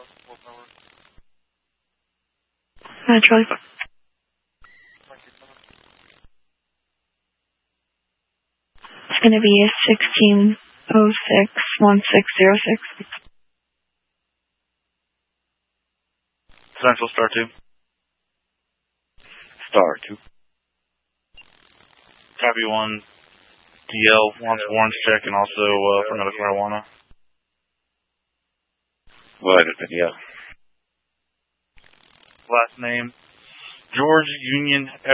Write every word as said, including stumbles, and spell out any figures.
Uh, Charlie. It's going to be a sixteen oh six one six zero six. Central Star two. Star two. Copy one. D L wants warrants check and also uh, for medical marijuana. What is it, yeah? Last name, George Union